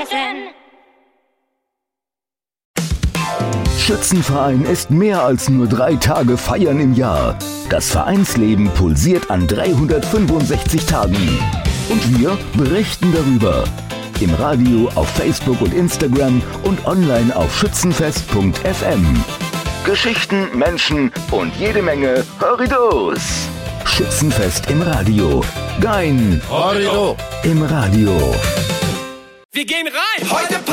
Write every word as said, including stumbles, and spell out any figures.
F M. Schützenverein ist mehr als nur drei Tage feiern im Jahr. Das Vereinsleben pulsiert an dreihundertfünfundsechzig Tagen. Und wir berichten darüber. Im Radio, auf Facebook und Instagram und online auf schützenfest punkt f m. Geschichten, Menschen und jede Menge Horridos. Schützenfest im Radio. Gein. Horrido. Im Radio. Wir gehen rein! Heute